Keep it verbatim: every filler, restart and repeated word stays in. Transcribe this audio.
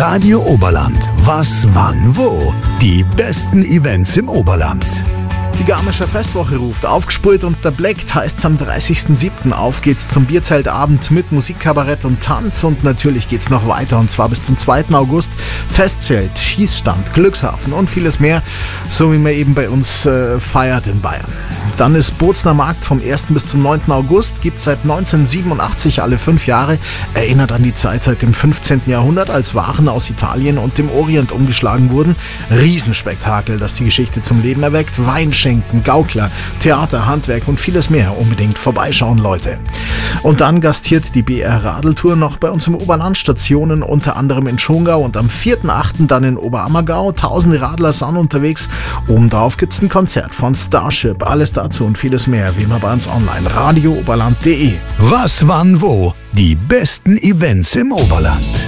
Radio Oberland. Was, wann, wo? Die besten Events im Oberland. Die Garmischer Festwoche ruft. Aufgespult und erbleckt heißt's am dreißigsten siebten Auf geht's zum Bierzeltabend mit Musik, Kabarett und Tanz. Und natürlich geht's noch weiter, und zwar bis zum zweiten August. Festzelt, Schießstand, Glückshafen und vieles mehr, so wie man eben bei uns äh, feiert in Bayern. Dann ist Bozner Markt vom ersten bis zum neunten August, gibt's seit neunzehnhundertsiebenundachtzig alle fünf Jahre. Erinnert an die Zeit seit dem fünfzehnten Jahrhundert, als Waren aus Italien und dem Orient umgeschlagen wurden. Riesenspektakel, das die Geschichte zum Leben erweckt. Weinschenken, Gaukler, Theater, Handwerk und vieles mehr. Unbedingt vorbeischauen, Leute. Und dann gastiert die B R Radeltour noch bei uns im Oberland. Stationen unter anderem in Schongau und am vierten achten dann in Oberammergau. Tausende Radler sind unterwegs. Oben drauf gibt's ein Konzert von Starship. Alles dazu und vieles mehr wie immer bei uns online. radio oberland punkt de. Was, wann, wo? Die besten Events im Oberland.